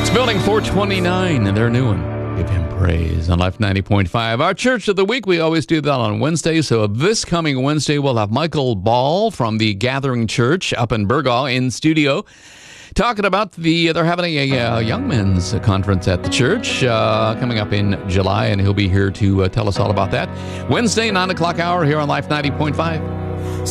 Building 429, and their new one. Give him praise on Life 90.5. Our Church of the Week, we always do that on Wednesday. So this coming Wednesday, we'll have Michael Ball from the Gathering Church up in Burgaw in studio, talking about they're having a young men's conference at the church coming up in July, and he'll be here to tell us all about that. Wednesday, 9 o'clock hour here on Life 90.5.